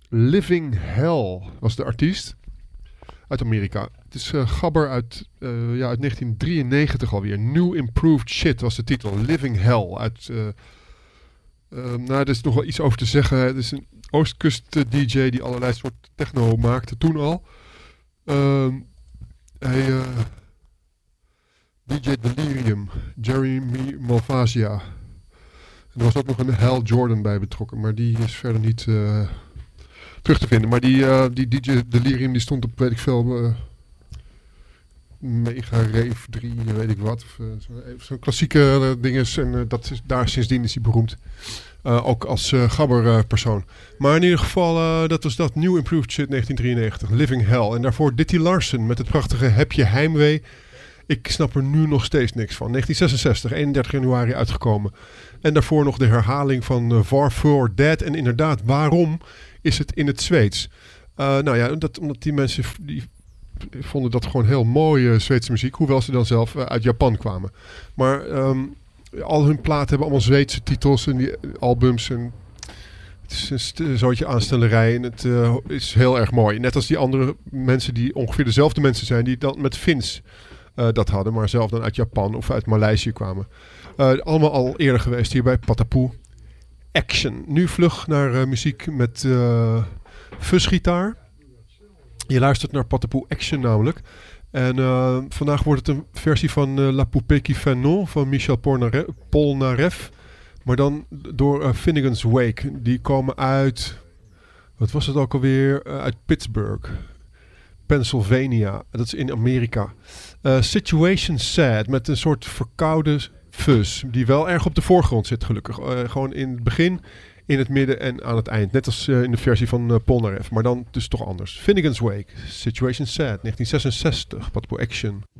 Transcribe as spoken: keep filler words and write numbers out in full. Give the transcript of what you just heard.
Living Hell was de artiest. Uit Amerika. Het is uh, gabber uit, uh, ja, uit negentien drieënnegentig alweer. New Improved Shit was de titel. Living Hell. Uit, uh, uh, nou, er is nog wel iets over te zeggen. Het is een Oostkust uh, D J die allerlei soort techno maakte toen al. Uh, hij... Uh, D J Delirium. Jeremy Malvasia. En er was ook nog een Hal Jordan bij betrokken. Maar die is verder niet... Uh, terug te vinden. Maar die, uh, die D J Delirium die stond op, weet ik veel, uh, Mega Rave drie, weet ik wat. Of, uh, Zo'n zo klassieke uh, dinges. En uh, dat is, daar sindsdien is hij beroemd. Uh, ook als uh, gabber uh, persoon. Maar in ieder geval, uh, dat was dat. New Improved Shit negentien drieënnegentig. Living Hell. En daarvoor Ditty Larsen met het prachtige Heb je heimwee. Ik snap er nu nog steeds niks van. negentien zesenzestig, eenendertig januari uitgekomen. En daarvoor nog de herhaling van uh, Var for Dead. En inderdaad, waarom is het in het Zweeds? Uh, nou ja, dat, omdat die mensen die vonden dat gewoon heel mooie Zweedse muziek. Hoewel ze dan zelf uh, uit Japan kwamen. Maar um, al hun platen hebben allemaal Zweedse titels en die albums. En het is een, st- een zootje aanstellerij en het uh, is heel erg mooi. Net als die andere mensen die ongeveer dezelfde mensen zijn die dan met Fins uh, dat hadden. Maar zelf dan uit Japan of uit Maleisië kwamen. Uh, allemaal al eerder geweest hier bij Patapoe. Action. Nu vlug naar uh, muziek met uh, fuzzgitaar. Je luistert naar Patapoe Action namelijk. En uh, vandaag wordt het een versie van uh, La Poupée qui fait non van Michel Polnareff. Polnareff maar dan door uh, Finnegan's Wake. Die komen uit... Wat was het ook alweer? Uh, uit Pittsburgh. Pennsylvania. Dat is in Amerika. Uh, Situation Sad. Met een soort verkoude fuzz. Die wel erg op de voorgrond zit gelukkig. Uh, gewoon in het begin, in het midden en aan het eind. Net als uh, in de versie van uh, Polnareff. Maar dan dus toch anders. Finnegan's Wake. Situation Sad. negentien zesenzestig. Patapoe Action.